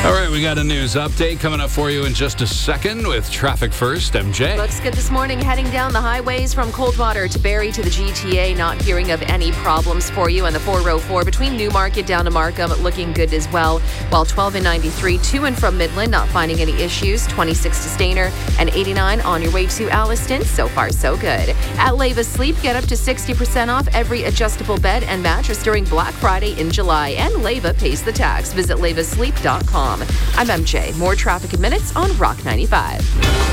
All right, we got a news update coming up for you in just a second with Traffic First. MJ. Looks good this morning, heading down the highways from Coldwater to Barrie to the GTA. Not hearing of any problems for you. And the 404 between Newmarket down to Markham looking good as well. While 12 and 93 to and from Midland, not finding any issues. 26 to Stayner and 89 on your way to Alliston. So far, so good. At Leva Sleep, get up to 60% off every adjustable bed and mattress during Black Friday in July. And Leva pays the tax. Visit levasleep.com. I'm MJ. More traffic in minutes on Rock 95.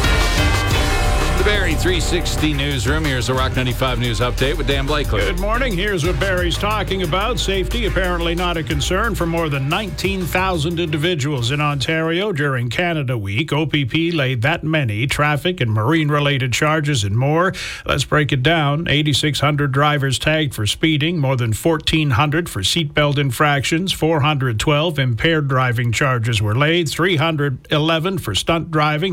The Barrie 360 newsroom. Here's the Rock 95 news update with Dan Blakely. Good morning. Here's what Barrie's talking about. Safety apparently not a concern for more than 19,000 individuals in Ontario during Canada Week. OPP laid that many traffic and marine-related charges and more. Let's break it down. 8,600 drivers tagged for speeding, more than 1,400 for seatbelt infractions, 412 impaired driving charges were laid, 311 for stunt driving,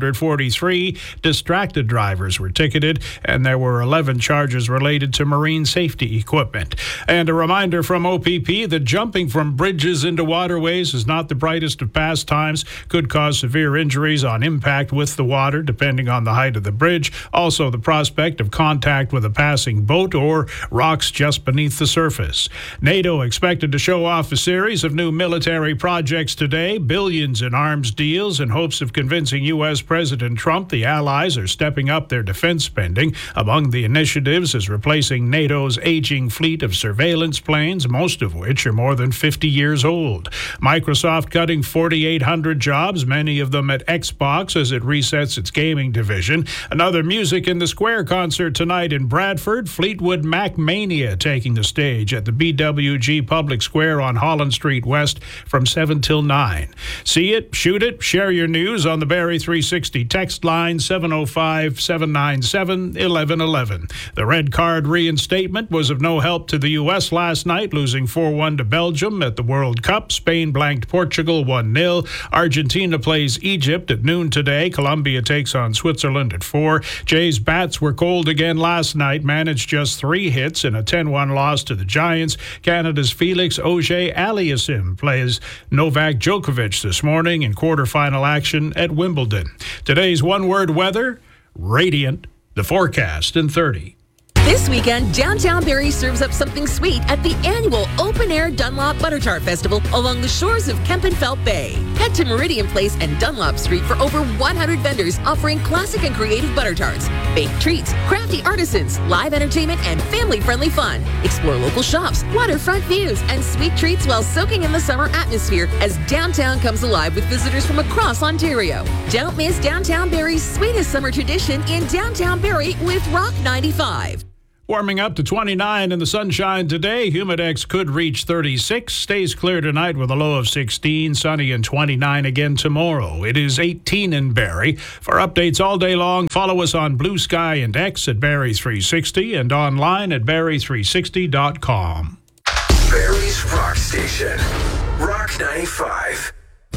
243 distracted drivers were ticketed, and there were 11 charges related to marine safety equipment. And a reminder from OPP that jumping from bridges into waterways is not the brightest of pastimes, could cause severe injuries on impact with the water, depending on the height of the bridge. Also, the prospect of contact with a passing boat or rocks just beneath the surface. NATO expected to show off a series of new military projects today, billions in arms deals in hopes of convincing U.S. President Trump the allies are stepping up their defense spending. Among the initiatives is replacing NATO's aging fleet of surveillance planes, most of which are more than 50 years old. Microsoft cutting 4,800 jobs, many of them at Xbox as it resets its gaming division. Another Music in the Square concert tonight in Bradford. Fleetwood Mac Mania taking the stage at the BWG Public Square on Holland Street West from 7 till 9. See it, shoot it, share your news on the Barrie 360 text line 705-797-1111. The red card reinstatement was of no help to the U.S. last night, losing 4-1 to Belgium at the World Cup. Spain blanked Portugal 1-0. Argentina plays Egypt at noon today. Colombia takes on Switzerland at 4. Jays bats were cold again last night, managed just 3 hits in a 10-1 loss to the Giants. Canada's Felix Auger-Aliassime plays Novak Djokovic this morning in quarterfinal action at Wimbledon. Today's one-word weather: radiant. The forecast in 30. This weekend, downtown Barrie serves up something sweet at the annual open-air Dunlop Butter Tart Festival along the shores of Kempenfelt Bay. Head to Meridian Place and Dunlop Street for over 100 vendors offering classic and creative butter tarts, baked treats, crafty artisans, live entertainment, and family-friendly fun. Explore local shops, waterfront views, and sweet treats while soaking in the summer atmosphere as downtown comes alive with visitors from across Ontario. Don't miss Downtown Barrie's sweetest summer tradition in Downtown Barrie with Rock 95. Warming up to 29 in the sunshine today. Humidex could reach 36. Stays clear tonight with a low of 16. Sunny and 29 again tomorrow. It is 18 in Barrie. For updates all day long, follow us on Blue Sky and X at Barrie 360 and online at barrie360.com. Barrie's Rock Station. Rock 95.